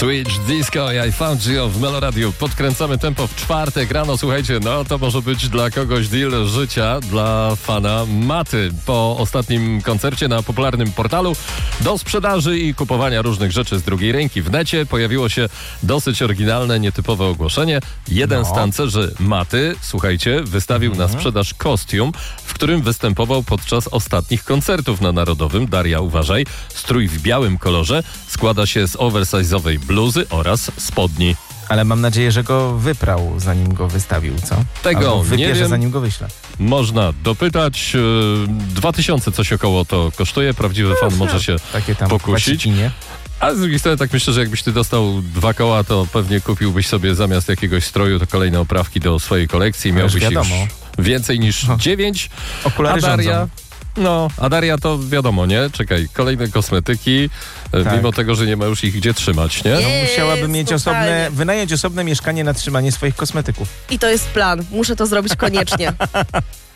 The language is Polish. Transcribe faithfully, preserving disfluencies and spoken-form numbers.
Switch Disco, I Found You w Meloradiu. Podkręcamy tempo w czwartek rano. Słuchajcie, no to może być dla kogoś deal życia, dla fana maty. Po ostatnim koncercie na popularnym portalu do sprzedaży i kupowania różnych rzeczy z drugiej ręki w necie pojawiło się dosyć oryginalne, nietypowe ogłoszenie. Jeden no. z tancerzy maty, słuchajcie, wystawił mhm. na sprzedaż kostium, w którym występował podczas ostatnich koncertów na Narodowym. Daria, uważaj, strój w białym kolorze składa się z oversize'owej bluzy oraz spodni. Ale mam nadzieję, że go wyprał, zanim go wystawił, co? Tego Albo wybierze, nie wiem. zanim go wyśle. Można dopytać. Dwa tysiące coś około to kosztuje. Prawdziwy fan może się Takie tam pokusić. łacicinie. A z drugiej strony tak myślę, że jakbyś ty dostał dwa koła, to pewnie kupiłbyś sobie zamiast jakiegoś stroju to kolejne oprawki do swojej kolekcji. Ależ Miałbyś wiadomo. już więcej niż dziewięć. Okulary A Daria, rządzą. no, a Daria to wiadomo, nie? Czekaj, kolejne kosmetyki, Tak. mimo tego, że nie ma już ich gdzie trzymać, nie? No, Jest, musiałaby mieć totalnie. osobne, wynająć osobne mieszkanie na trzymanie swoich kosmetyków. I to jest plan. Muszę to zrobić koniecznie.